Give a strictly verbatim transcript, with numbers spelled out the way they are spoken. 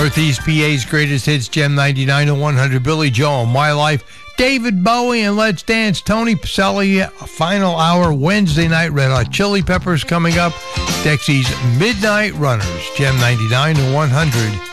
Northeast P A's greatest hits, Gem ninety-nine to one hundred, Billy Joel, My Life, David Bowie, and Let's Dance, Tony Pacelli, Final Hour, Wednesday night, Red Hot Chili Peppers coming up, Dexy's Midnight Runners, Gem ninety-nine to one hundred.